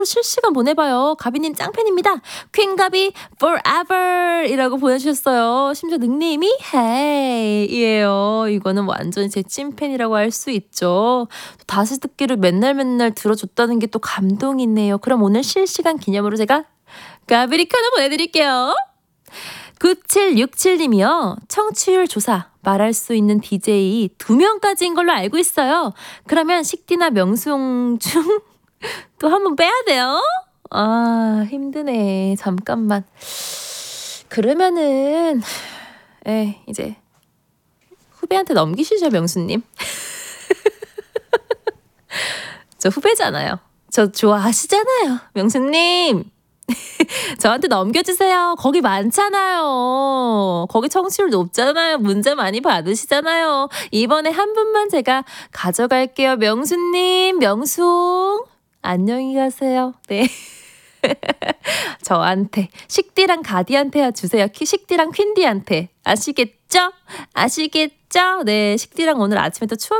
실시간 보내봐요. 가비님 짱팬입니다. 퀸가비 forever 이라고 보내주셨어요. 심지어 닉네임이 헤이이에요. 이거는 완전 제 찐팬이라고 할 수 있죠. 다시 듣기를 맨날 들어줬다는 게 또 감동이네요. 그럼 오늘 실시간 기념으로 제가 가비리카노 보내드릴게요. 9767님이요. 청취율 조사 말할 수 있는 DJ 2명까지인 걸로 알고 있어요. 그러면 식디나 명수용 중 또 한 번 빼야 돼요? 아, 힘드네. 잠깐만. 그러면은 이제 후배한테 넘기시죠, 명수님. 저 후배잖아요. 저 좋아하시잖아요, 명수님. 저한테 넘겨주세요. 거기 많잖아요. 거기 청취율 높잖아요. 문자 많이 받으시잖아요. 이번에 한 분만 제가 가져갈게요. 명수님, 명수. 안녕히 가세요. 네. 저한테 식디랑 가디한테 주세요. 식디랑 퀸디한테. 아시겠죠? 아시겠죠? 네, 식디랑 오늘 아침에 또 추억